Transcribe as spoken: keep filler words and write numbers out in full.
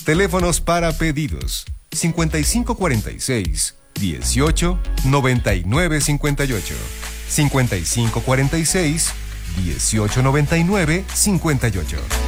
Teléfonos para pedidos: cincuenta y cinco cuarenta y seis, dieciocho, noventa y nueve cincuenta y ocho. cincuenta y cinco cuarenta y seis, dieciocho noventa y nueve cincuenta y ocho.